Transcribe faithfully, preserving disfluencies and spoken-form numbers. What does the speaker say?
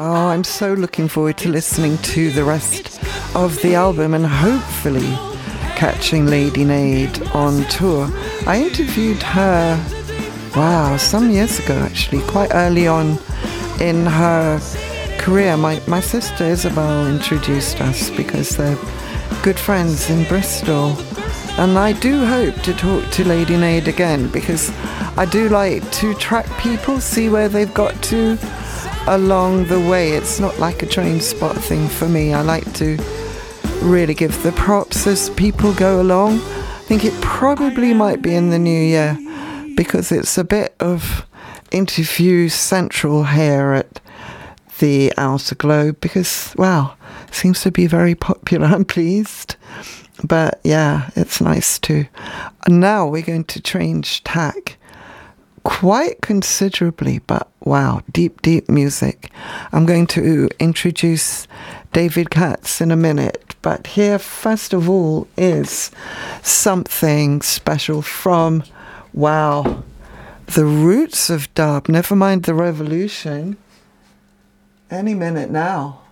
Oh, I'm so looking forward to listening to the rest of the album and hopefully catching Lady Nade on tour. I interviewed her, wow, some years ago actually, quite early on in her career. My, my sister Isabel introduced us because they're good friends in Bristol. And I do hope to talk to Lady Nade again because I do like to track people, see where they've got to along the way. It's not like a train spot thing for me. I like to really give the props as people go along. I think it probably might be in the new year because it's a bit of interview central here at the Outer Globe because, well, it seems to be very popular. I'm pleased. But yeah, it's nice too. And now we're going to change tack quite considerably, but wow, deep, deep music. I'm going to introduce David Katz in a minute, but here, first of all, is something special from, wow, the roots of dub, never mind the revolution. Any minute now.